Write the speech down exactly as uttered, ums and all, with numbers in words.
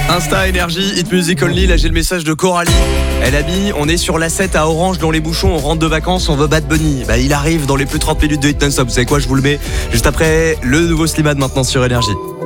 Insta Énergie, Hit Music Only, là j'ai le message de Coralie. Elle a mis, on est sur l'A sept à Orange dans les bouchons, on rentre de vacances, on veut Bad Bunny. Bah il arrive dans les plus trente minutes de Hit Non-Stop, vous savez quoi, je vous le mets juste après le nouveau Slimane maintenant sur Énergie.